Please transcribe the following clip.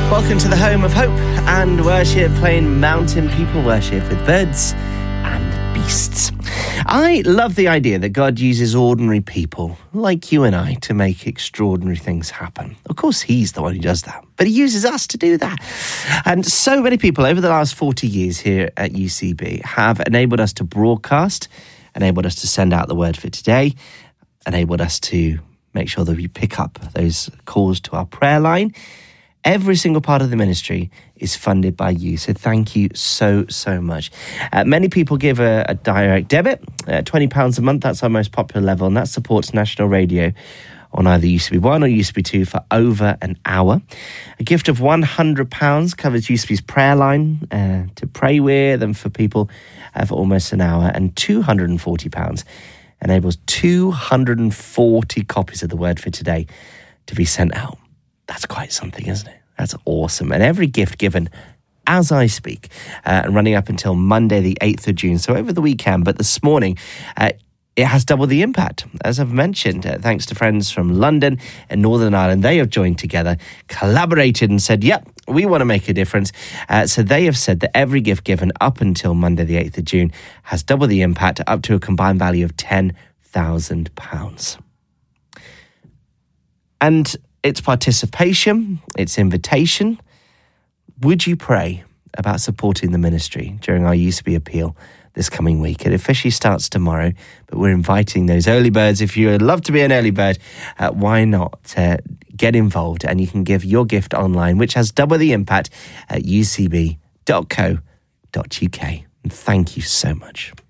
Welcome to the home of hope and worship, playing mountain people worship with birds and beasts. I love the idea that God uses ordinary people like you and I to make extraordinary things happen. Of course, he's the one who does that, but he uses us to do that. And so many people over the last 40 years here at UCB have enabled us to broadcast, enabled us to send out the word for today, enabled us to make sure that we pick up those calls to our prayer line. Every single part of the ministry is funded by you. So thank you so much. Many people give a direct debit, £20 a month. That's our most popular level. And that supports national radio on either UCB1 or UCB2 for over an hour. A gift of £100 covers UCB's prayer line to pray with and for people for almost an hour. And £240 enables 240 copies of the word for today to be sent out. That's quite something, isn't it? That's awesome. And every gift given as I speak, running up until Monday, the 8th of June, so over the weekend, but this morning, it has double the impact. As I've mentioned, thanks to friends from London and Northern Ireland, they have joined together, collaborated and said, yep, we want to make a difference. So they have said that every gift given up until Monday, the 8th of June, has double the impact, up to a combined value of £10,000. And it's participation, it's invitation. Would you pray about supporting the ministry during our UCB appeal this coming week? It officially starts tomorrow, but we're inviting those early birds. If you would love to be an early bird, why not get involved? And you can give your gift online, which has double the impact at ucb.co.uk. And thank you so much.